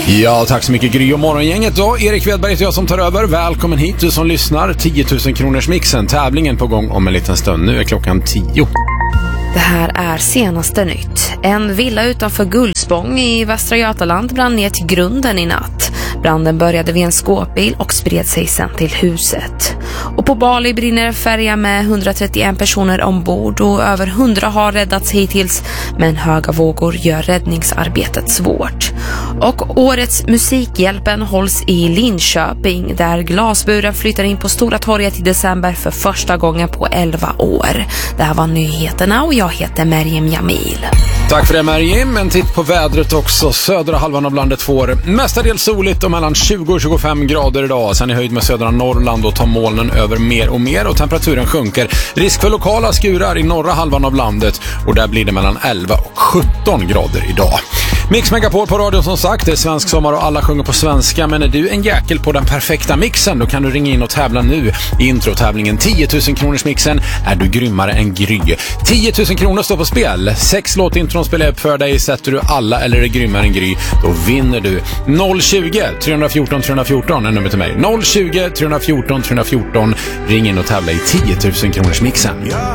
Ja, tack så mycket Gry och morgongänget då. Erik Wedberg är jag som tar över. Välkommen hit du som lyssnar. 10 000 kronors mixen. Tävlingen på gång om en liten stund. Nu är klockan 10. Det här är senaste nytt. En villa utanför Gullspång i Västra Götaland brann ner till grunden i natt. Branden började vid en skåpbil och spred sig sen till huset. Och på Bali brinner en färja med 131 personer ombord och över 100 har räddats hittills, men höga vågor gör räddningsarbetet svårt. Och årets Musikhjälpen hålls i Linköping där glasburen flyttar in på Stora torget i december för första gången på 11 år. Det här var nyheterna och jag heter Meriem Jamil. Tack för det Meriem. En titt på vädret också. Södra halvan av landet får mestadels soligt och mellan 20 och 25 grader idag. Sen i höjd med södra Norrland och tar molnen över mer och mer och temperaturen sjunker. Risk för lokala skurar i norra halvan av landet och där blir det mellan 11 och 17 grader idag. Mix Megapol på radio som sagt, det är svensk sommar och alla sjunger på svenska. Men är du en jäkel på den perfekta mixen, då kan du ringa in och tävla nu i introtävlingen 10 000 kronors mixen. Är du grymmare än Gry? 10 000 kronor står på spel. 6 låtintron spelar jag upp för dig. Sätter du alla eller är grymmare än Gry, då vinner du. 020 314 314 är nummer till mig. 020 314 314. Ring in och tävla i 10 000 kronors mixen.